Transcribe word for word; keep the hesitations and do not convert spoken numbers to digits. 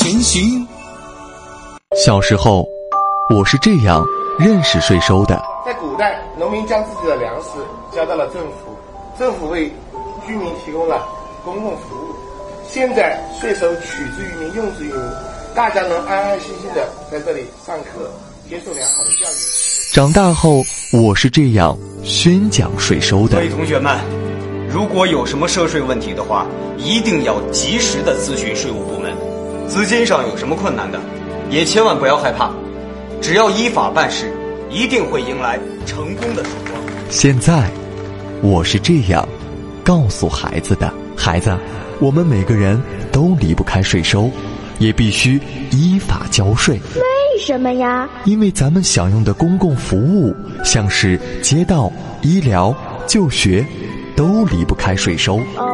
前行。 小时候，我是这样认识税收的。 在古代，农民将自己的粮食交到了政府，政府为居民提供了公共服务。现在税收取之于民，用之于民，大家能安安心心的在这里上课，接受良好的教育。 长大后，我是这样宣讲税收的。 各位同学们，如果有什么涉税问题的话，一定要及时的咨询税务部门。资金上有什么困难的，也千万不要害怕，只要依法办事，一定会迎来成功的曙光。 现在，我是这样告诉孩子的：孩子，我们每个人都离不开税收，也必须依法交税。 为什么呀？ 因为咱们享用的公共服务，像是街道、医疗、就学，都离不开税收。 哦。